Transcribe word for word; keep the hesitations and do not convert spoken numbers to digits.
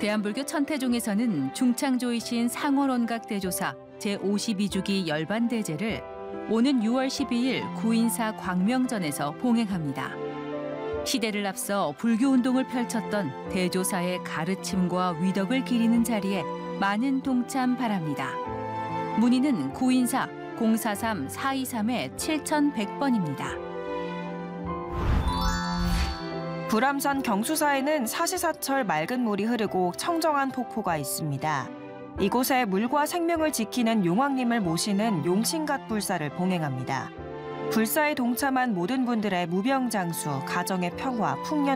대한불교 천태종에서는 중창조이신 상월원각 대조사 제오십이 주기 열반대제를 오는 유월 십이일 구인사 광명전에서 봉행합니다. 시대를 앞서 불교운동을 펼쳤던 대조사의 가르침과 위덕을 기리는 자리에 많은 동참 바랍니다. 문의는 구인사 공사삼 사이삼 칠천백 번입니다. 불암산 경수사에는 사시사철 맑은 물이 흐르고 청정한 폭포가 있습니다. 이곳에 물과 생명을 지키는 용왕님을 모시는 용신갓 불사를 봉행합니다. 불사에 동참한 모든 분들의 무병장수, 가정의 평화, 풍년